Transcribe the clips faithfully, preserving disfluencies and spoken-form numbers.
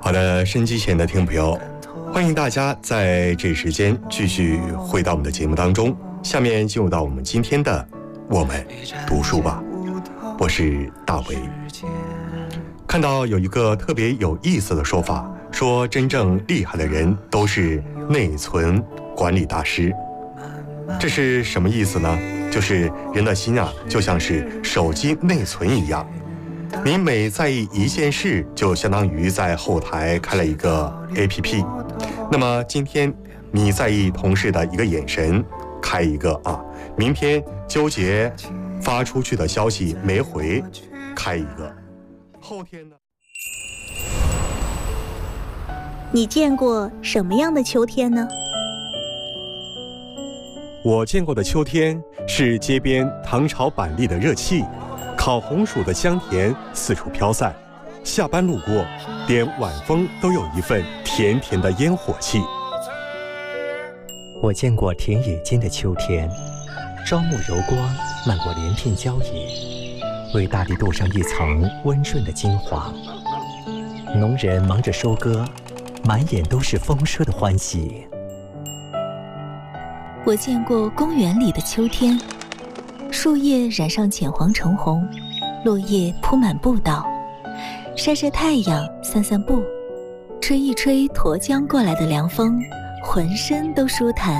好的，收音机前的听众朋友，欢迎大家在这时间继续回到我们的节目当中。下面进入到我们今天的我们读书吧，我是大为。看到有一个特别有意思的说法，说真正厉害的人都是内存管理大师。这是什么意思呢？就是人的心啊，就像是手机内存一样，你每在意一件事，就相当于在后台开了一个 A P P。 那么今天你在意同事的一个眼神，开一个啊；明天纠结发出去的消息没回，开一个；后天呢？ 你见过什么样的秋天呢？ 我见过的秋天是街边糖炒板栗的热气，烤红薯的香甜四处飘散，下班路过，连晚风都有一份甜甜的烟火气。 我见过田野间的秋天，朝暮柔光漫过连片郊野，为大地镀上一层温润的金黄。农人忙着收割，满眼都是丰收的欢喜。 我见过公园里的秋天，树叶染上浅黄橙红，落叶铺满步道，晒晒太阳，散散步，吹一吹沱江过来的凉风，浑身都舒坦。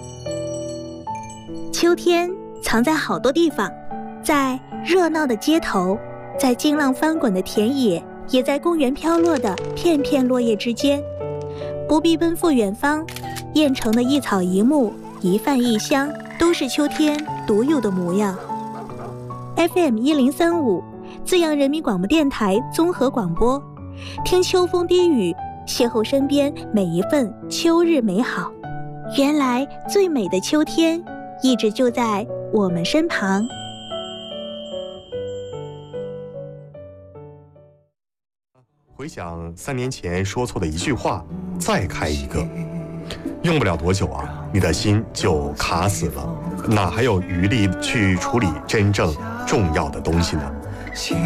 秋天藏在好多地方，在热闹的街头，在惊浪翻滚的田野，也在公园飘落的片片落叶之间。不必奔赴远方，燕城的一草一木，一饭一香，都是秋天独有的模样。 F M 一零三五，资阳人民广播电台综合广播，听秋风低语，邂逅身边每一份秋日美好。原来最美的秋天一直就在我们身旁。 回想三年前说错的一句话，再开一个，用不了多久啊，你的心就卡死了，哪还有余力去处理真正重要的东西呢？